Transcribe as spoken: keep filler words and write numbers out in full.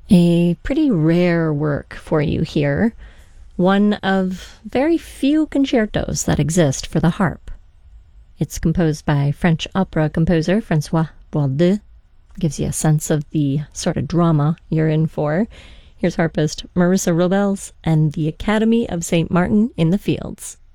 A pretty rare work for you here, one of very few concertos that exist for the harp. It's composed by French opera composer Francois Boisdeu. Gives you a sense of the sort of drama you're in for. Here's harpist Marissa Robles and the Academy of Saint Martin in the Fields.